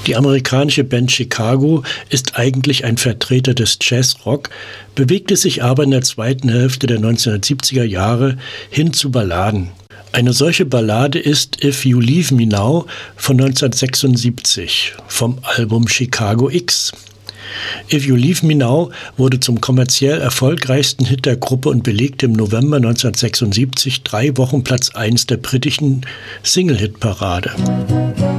Die amerikanische Band Chicago ist eigentlich ein Vertreter des Jazzrock, bewegte sich aber in der zweiten Hälfte der 1970er Jahre hin zu Balladen. Eine solche Ballade ist If You Leave Me Now von 1976 vom Album Chicago X. If You Leave Me Now wurde zum kommerziell erfolgreichsten Hit der Gruppe und belegte im November 1976 3 Wochen Platz 1 der britischen Single-Hit-Parade.